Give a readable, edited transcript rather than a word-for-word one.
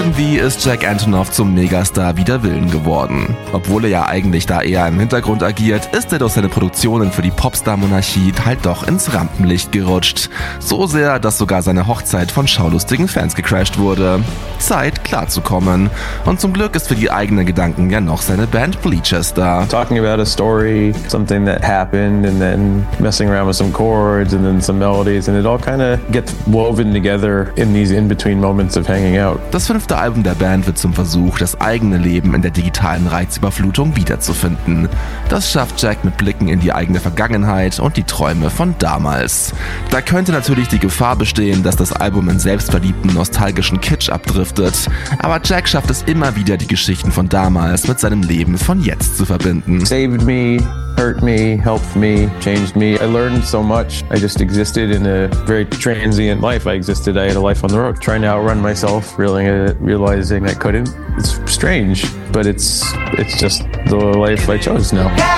Irgendwie ist Jack Antonoff zum Megastar wider Willen geworden. Obwohl er ja eigentlich da eher im Hintergrund agiert, ist er durch seine Produktionen für die Popstar-Monarchie halt doch ins Rampenlicht gerutscht. So sehr, dass sogar seine Hochzeit von schaulustigen Fans gecrashed wurde. Zeit, klarzukommen. Und zum Glück ist für die eigenen Gedanken ja noch seine Band Bleachers da. Talking about a story, something that happened, and then messing around with some chords and then some melodies, and it all kind of gets woven together in these in-between moments of hanging out. Das 5. Album der Band wird zum Versuch, das eigene Leben in der digitalen Reizüberflutung wiederzufinden. Das schafft Jack mit Blicken in die eigene Vergangenheit und die Träume von damals. Da könnte natürlich die Gefahr bestehen, dass das Album in selbstverliebten, nostalgischen Kitsch abdriftet, aber Jack schafft es immer wieder, die Geschichten von damals mit seinem Leben von jetzt zu verbinden. Saved me, hurt me, helped me, changed me. I learned so much. I just existed in a very transient life. I had a life on the road, trying to outrun myself, realizing I couldn't. It's strange, but it's just the life I chose now.